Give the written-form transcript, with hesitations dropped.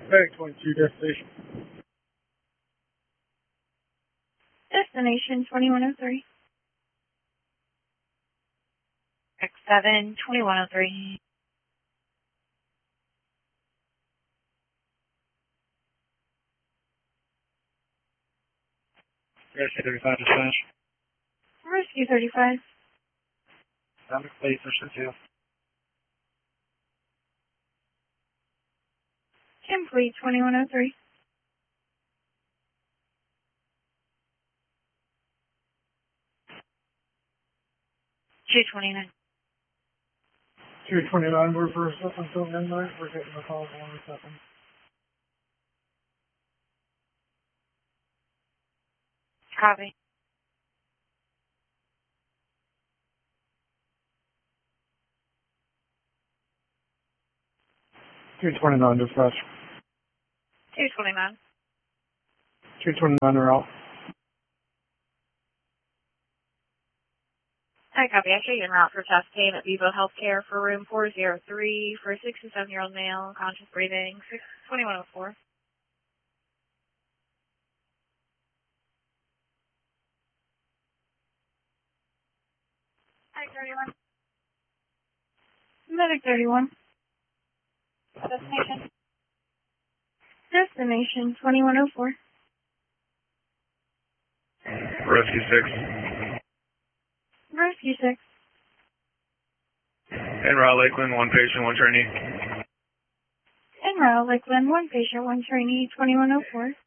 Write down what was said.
Medic 22, destination. Destination 2103. X7 2103. Rescue 35 dispatch. Rescue 35. Traffic plate, Mission 2. Kim Fleet 2103. $229. 229, we're first up until midnight. We're getting the calls on the second. Copy. 229, dispatch. 229. 229 are out. I copy. I show you en route for chest pain at Vivo Healthcare for room 403 for a 67-year-old male, conscious breathing, 2104. Medic 31. Medic 31. Destination. Destination 2104. Rescue 6. Rescue 6. En route Lakeland, 1 patient, 1 trainee. En route Lakeland, 1 patient, 1 trainee, 2104.